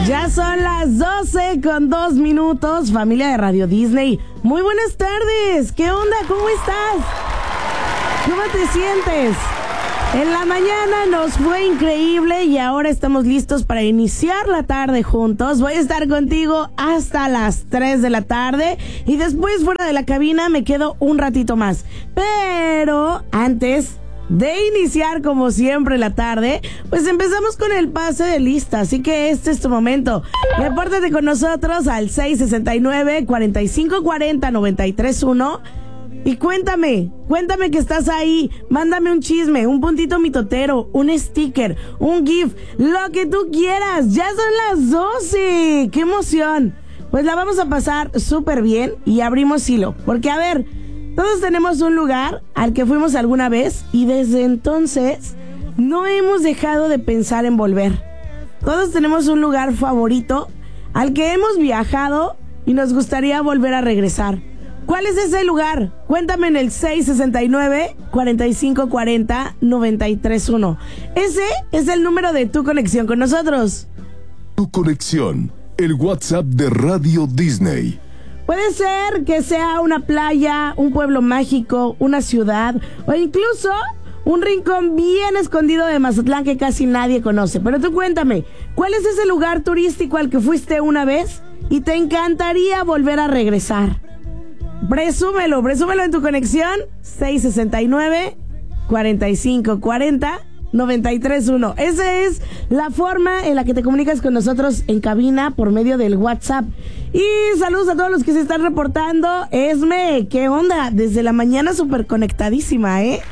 Ya son las 12:02, familia de Radio Disney. Muy buenas tardes. ¿Qué onda? ¿Cómo estás? ¿Cómo te sientes? En la mañana nos fue increíble y ahora estamos listos para iniciar la tarde juntos. Voy a estar contigo hasta las 3 de la tarde y después fuera de la cabina me quedo un ratito más. Pero antes de iniciar como siempre la tarde, pues empezamos con el pase de lista, así que este es tu momento. Repórtate con nosotros al 669-4540-931 y cuéntame que estás ahí. Mándame un chisme, un puntito mitotero, un sticker, un GIF, lo que tú quieras. Ya son las 12, ¡qué emoción! Pues la vamos a pasar súper bien y abrimos hilo, porque a ver, todos tenemos un lugar al que fuimos alguna vez y desde entonces no hemos dejado de pensar en volver. Todos tenemos un lugar favorito al que hemos viajado y nos gustaría volver a regresar. ¿Cuál es ese lugar? Cuéntame en el 669-4540-931. Ese es el número de tu conexión con nosotros. Tu conexión, el WhatsApp de Radio Disney. Puede ser que sea una playa, un pueblo mágico, una ciudad o incluso un rincón bien escondido de Mazatlán que casi nadie conoce. Pero tú cuéntame, ¿cuál es ese lugar turístico al que fuiste una vez y te encantaría volver a regresar? Presúmelo en tu conexión 669-4540-931. Esa es la forma en la que te comunicas con nosotros en cabina por medio del WhatsApp. Y saludos a todos los que se están reportando. Esme, ¿qué onda? Desde la mañana súper conectadísima, ¿eh?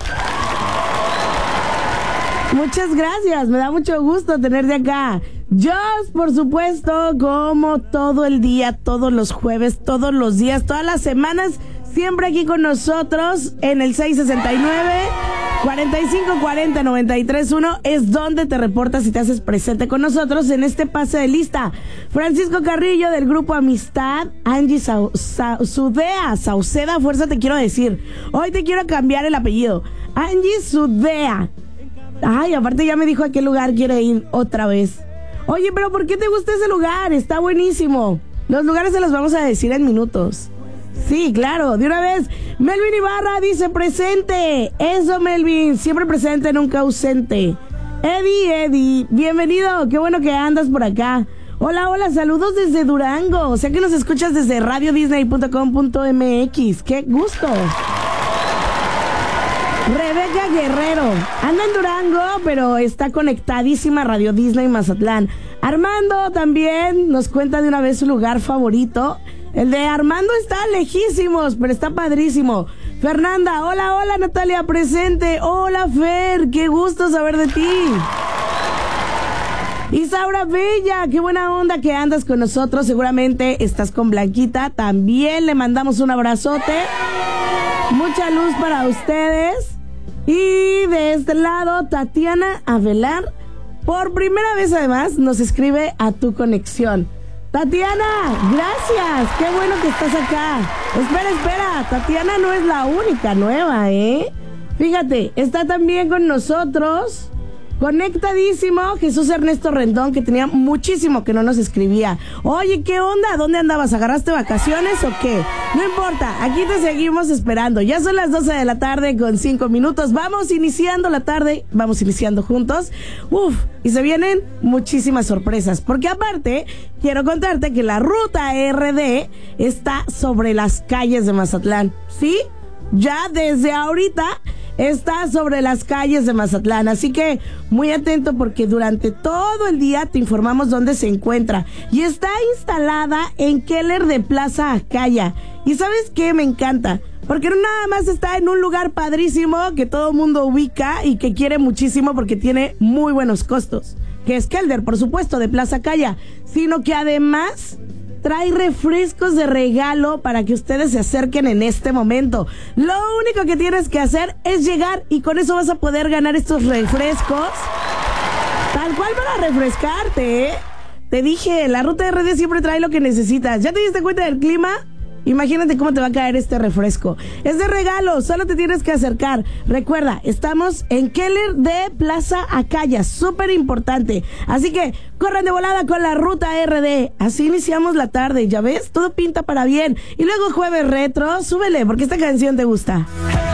Muchas gracias, me da mucho gusto tenerte acá. Joss, por supuesto, como todo el día, todos los jueves, todos los días, todas las semanas, siempre aquí con nosotros en el 669-4540-931 es donde te reportas y te haces presente con nosotros en este pase de lista. Francisco Carrillo del Grupo Amistad, Angie Sauceda, fuerza te quiero decir. Hoy te quiero cambiar el apellido. Angie Sudea. Ay, aparte ya me dijo a qué lugar quiere ir otra vez. Oye, pero ¿por qué te gusta ese lugar? Está buenísimo. Los lugares se los vamos a decir en minutos. Sí, claro, de una vez. Melvin Ibarra dice presente. Eso, Melvin, siempre presente, nunca ausente. Eddie, bienvenido, qué bueno que andas por acá. Hola, saludos desde Durango. O sea que nos escuchas desde radiodisney.com.mx. ¡Qué gusto! Rebeca Guerrero anda en Durango, pero está conectadísima a Radio Disney Mazatlán. Armando también nos cuenta de una vez su lugar favorito. El de Armando está lejísimos, pero está padrísimo. Fernanda, hola Natalia, presente. Hola Fer, qué gusto saber de ti. Isaura Bella, qué buena onda que andas con nosotros. Seguramente estás con Blanquita. También le mandamos un abrazote. Mucha luz para ustedes. Y de este lado, Tatiana Avelar, por primera vez además, nos escribe a tu conexión. Tatiana, gracias, qué bueno que estás acá. Espera, Tatiana no es la única nueva, ¿eh? Fíjate, está también con nosotros, conectadísimo, Jesús Ernesto Rendón, que tenía muchísimo que no nos escribía. Oye, ¿qué onda? ¿Dónde andabas? ¿Agarraste vacaciones o qué? No importa, aquí te seguimos esperando. Ya son las 12 de la tarde con 5 minutos. Vamos iniciando la tarde, vamos iniciando juntos. Y se vienen muchísimas sorpresas, porque aparte, quiero contarte que la ruta RD está sobre las calles de Mazatlán, ¿sí? Ya desde ahorita está sobre las calles de Mazatlán, así que muy atento porque durante todo el día te informamos dónde se encuentra. Y está instalada en Keller de Plaza Acaya. Y ¿sabes qué? Me encanta, porque no nada más está en un lugar padrísimo que todo mundo ubica y que quiere muchísimo porque tiene muy buenos costos, que es Keller, por supuesto, de Plaza Acaya, sino que además trae refrescos de regalo para que ustedes se acerquen en este momento. Lo único que tienes que hacer es llegar y con eso vas a poder ganar estos refrescos tal cual para refrescarte, ¿eh? Te dije, la ruta RD siempre trae lo que necesitas. ¿Ya te diste cuenta del clima? Imagínate cómo te va a caer este refresco. Es de regalo, solo te tienes que acercar. Recuerda, estamos en Keller de Plaza Acaya, súper importante. Así que corran de volada con la ruta RD. Así iniciamos la tarde, ya ves, todo pinta para bien. Y luego jueves retro, súbele porque esta canción te gusta.